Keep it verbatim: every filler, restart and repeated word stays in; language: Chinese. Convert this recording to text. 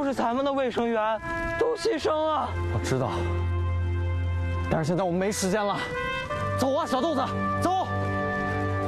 是咱们的卫生员都牺牲了。 我知道，但是现在我们没时间了，走啊，小豆子，走。